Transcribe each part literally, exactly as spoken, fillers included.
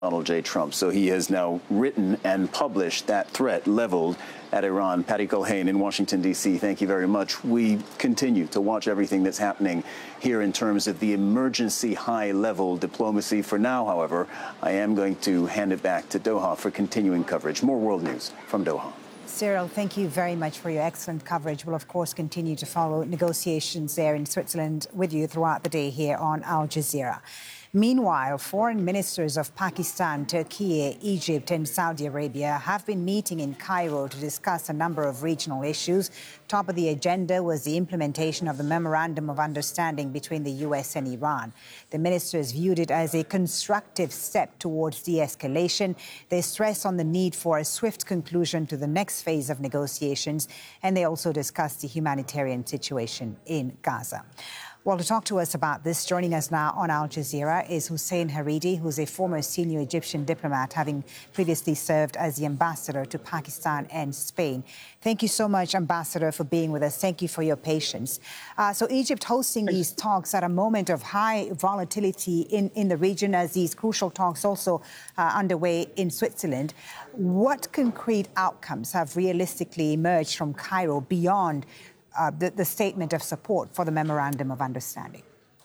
Donald J. Trump. So he has now written and published that threat leveled at Iran. Patty Culhane in Washington, D C, thank you very much. We continue to watch everything that's happening here in terms of the emergency high-level diplomacy. For now, however, I am going to hand it back to Doha for continuing coverage. More world news from Doha. Cyril, thank you very much for your excellent coverage. We'll, of course, continue to follow negotiations there in Switzerland with you throughout the day here on Al Jazeera. Meanwhile, foreign ministers of Pakistan, Turkey, Egypt and Saudi Arabia have been meeting in Cairo to discuss a number of regional issues. Top of the agenda was the implementation of the Memorandum of Understanding between the U S and Iran. The ministers viewed it as a constructive step towards de-escalation. They stressed on the need for a swift conclusion to the next phase of negotiations, and they also discussed the humanitarian situation in Gaza. Well, to talk to us about this, joining us now on Al Jazeera is Hussein Haridi, who's a former senior Egyptian diplomat, having previously served as the ambassador to Pakistan and Spain. Thank you so much, Ambassador, for being with us. Thank you for your patience. Uh, so Egypt hosting these talks at a moment of high volatility in, in the region, as these crucial talks also uh, underway in Switzerland. What concrete outcomes have realistically emerged from Cairo beyond Uh, the, the statement of support for the Memorandum of Understanding?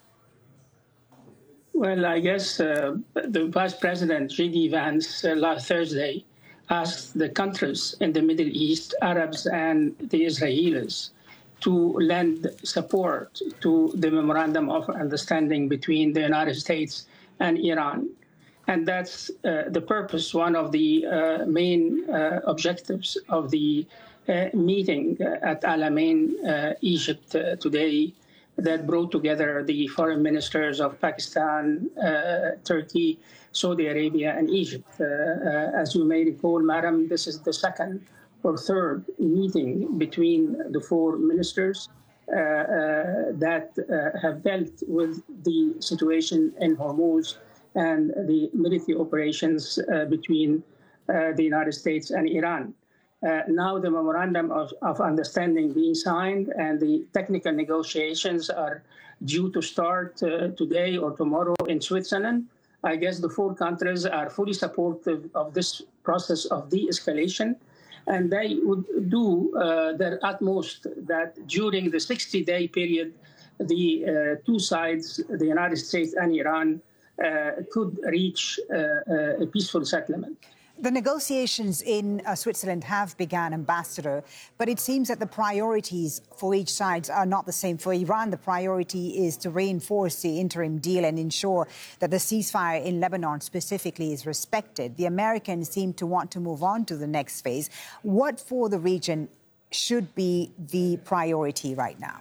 Well, I guess uh, the Vice President, J D Vance, uh, last Thursday asked the countries in the Middle East, Arabs and the Israelis, to lend support to the Memorandum of Understanding between the United States and Iran. And that's uh, the purpose, one of the uh, main uh, objectives of the Uh, meeting uh, at Al Alamein, uh, Egypt, uh, today, that brought together the foreign ministers of Pakistan, uh, Turkey, Saudi Arabia, and Egypt. Uh, uh, as you may recall, Madam, this is the second or third meeting between the four ministers uh, uh, that uh, have dealt with the situation in Hormuz and the military operations uh, between uh, the United States and Iran. Uh, now the Memorandum of, of Understanding being signed and the technical negotiations are due to start uh, today or tomorrow in Switzerland. I guess the four countries are fully supportive of this process of de-escalation, and they would do uh, their utmost that during the sixty-day period, the uh, two sides, the United States and Iran, uh, could reach uh, uh, a peaceful settlement. The negotiations in uh, Switzerland have begun, Ambassador, but it seems that the priorities for each side are not the same. For Iran, the priority is to reinforce the interim deal and ensure that the ceasefire in Lebanon specifically is respected. The Americans seem to want to move on to the next phase. What for the region should be the priority right now?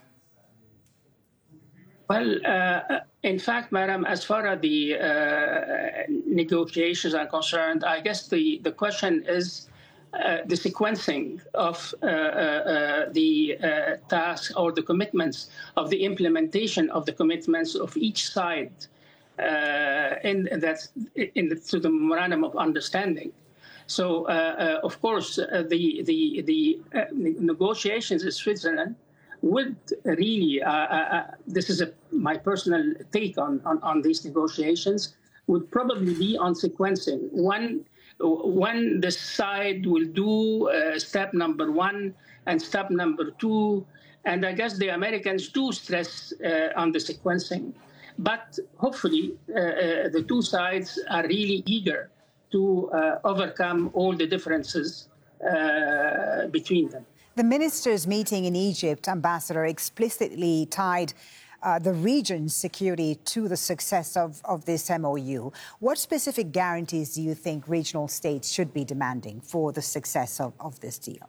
Well, uh, in fact, Madam, as far as the uh, negotiations are concerned, I guess the, the question is uh, the sequencing of uh, uh, the uh, tasks or the commitments of the implementation of the commitments of each side uh, in that in the, to the Memorandum of Understanding. So, uh, uh, of course, uh, the the the uh, negotiations in Switzerland would really, uh, uh, this is a, my personal take on, on, on these negotiations, would probably be on sequencing. One, when the side will do uh, step number one and step number two, and I guess the Americans do stress uh, on the sequencing. But hopefully, uh, uh, the two sides are really eager to uh, overcome all the differences uh, between them. The ministers' meeting in Egypt, Ambassador, explicitly tied uh, the region's security to the success of, of this M O U. What specific guarantees do you think regional states should be demanding for the success of, of this deal?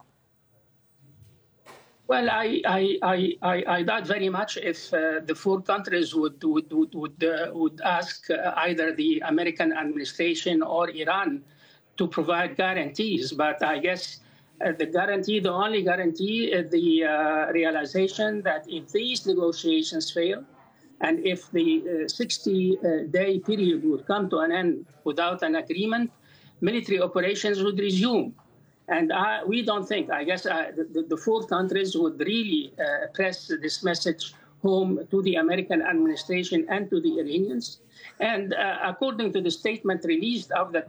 Well, I, I, I, I, I doubt very much if uh, the four countries would, would, would, would, uh, would ask uh, either the American administration or Iran to provide guarantees. But I guess Uh, the guarantee, the only guarantee is the uh, realization that if these negotiations fail, and if the sixty-day uh, period would come to an end without an agreement, military operations would resume. And uh, we don't think, I guess uh, the, the four countries would really uh, press this message home to the American administration and to the Iranians. And uh, according to the statement released of the